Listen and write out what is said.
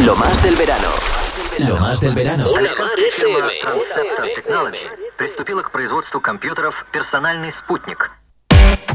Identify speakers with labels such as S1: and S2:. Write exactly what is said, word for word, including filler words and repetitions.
S1: Lo más del verano.
S2: Lo más del verano.
S3: Американская фирма Transceptor Technology приступила к производству компьютеров «Персональный спутник».